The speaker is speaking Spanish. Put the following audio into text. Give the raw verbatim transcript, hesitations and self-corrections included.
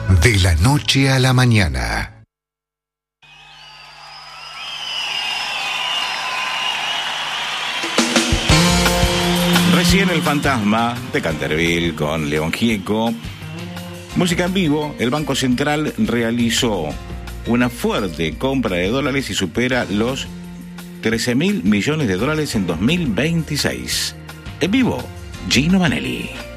De la noche a la mañana. Recién El Fantasma de Canterville con León Gieco. Música en vivo. El Banco Central realizó una fuerte compra de dólares y supera los trece mil millones de dólares en dos mil veintiséis. En vivo, Gino Vanelli.